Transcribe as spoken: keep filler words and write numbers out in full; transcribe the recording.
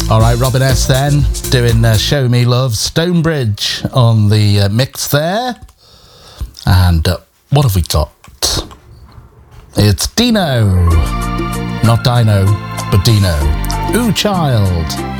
All right, Robin S. then doing uh, Show Me Love, Stonebridge on the uh, mix there. And uh, what have we got? It's Dino. Not Dino, but Dino. Ooh, Child.